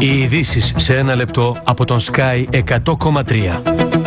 Οι ειδήσεις σε ένα λεπτό από τον Sky 100,3.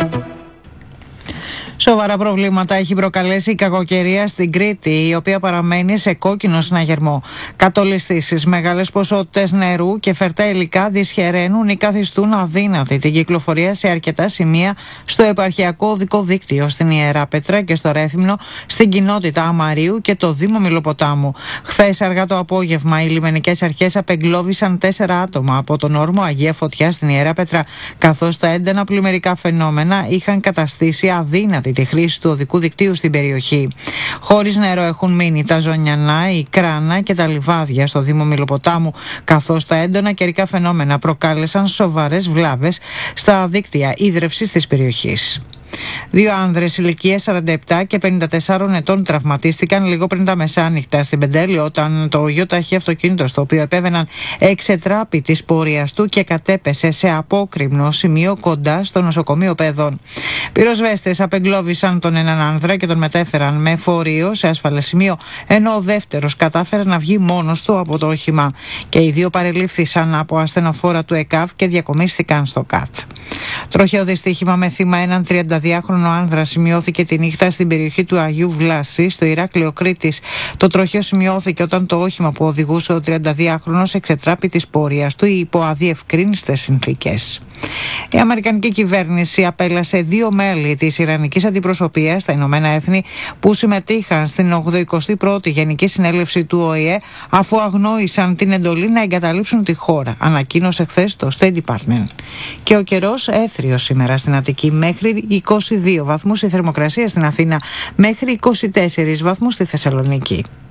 Σοβαρά προβλήματα έχει προκαλέσει η κακοκαιρία στην Κρήτη, η οποία παραμένει σε κόκκινο συναγερμό. Κατολιστήσεις, μεγάλες ποσότητες νερού και φερτά υλικά δυσχεραίνουν ή καθιστούν αδύνατη την κυκλοφορία σε αρκετά σημεία στο επαρχιακό οδικό δίκτυο στην Ιεράπετρα και στο Ρέθυμνο, στην κοινότητα Αμαρίου και το Δήμο Μιλοποτάμου. Χθες αργά το απόγευμα, οι λιμενικές αρχές απεγκλώβησαν 4 άτομα από τον όρμο Αγία Φωτιά στην Ιεράπετρα, καθώς τα έντονα πλημμυρικά φαινόμενα είχαν καταστήσει αδύνατη τη χρήση του οδικού δικτύου στην περιοχή. Χωρίς νερό έχουν μείνει τα Ζωνιανά, η Κράνα και τα Λιβάδια στο Δήμο Μιλοποτάμου, καθώς τα έντονα καιρικά φαινόμενα προκάλεσαν σοβαρές βλάβες στα δίκτυα ίδρευσης της περιοχής. 2 άνδρες ηλικίας 47 και 54 ετών τραυματίστηκαν λίγο πριν τα μεσάνυχτα στην Πεντέλη, όταν το ΙΟΤΑΧΗ αυτοκίνητο στο οποίο επέβαιναν εξετράπη της πορείας του και κατέπεσε σε απόκρημνο σημείο κοντά στο νοσοκομείο Παιδών. Πυροσβέστες απεγκλώβησαν τον έναν άνδρα και τον μετέφεραν με φορείο σε ασφαλές σημείο, ενώ ο δεύτερος κατάφερε να βγει μόνος του από το όχημα. Και οι 2 παρελήφθησαν από ασθενοφόρα του ΕΚΑΒ και διακομίστηκαν στο ΚΑΤ. Τροχαίο δυστύχημα με θύμα έναν 32χρονο άνδρα σημειώθηκε τη νύχτα στην περιοχή του Αγίου Βλάση, στο Ηράκλειο Κρήτης. Το τροχαίο σημειώθηκε όταν το όχημα που οδηγούσε ο 32χρονος εξετράπη της πορείας του υπό αδιευκρίνιστες συνθήκες. Η Αμερικανική κυβέρνηση απέλασε 2 μέλη της Ιρανικής Αντιπροσωπείας στα Ηνωμένα Έθνη που συμμετείχαν στην 81η Γενική Συνέλευση του ΟΗΕ, αφού αγνόησαν την εντολή να εγκαταλείψουν τη χώρα, ανακοίνωσε χθες το State Department. Και ο καιρός έθριος σήμερα στην Αττική, μέχρι 22 βαθμούς η θερμοκρασία στην Αθήνα, μέχρι 24 βαθμούς στη Θεσσαλονίκη.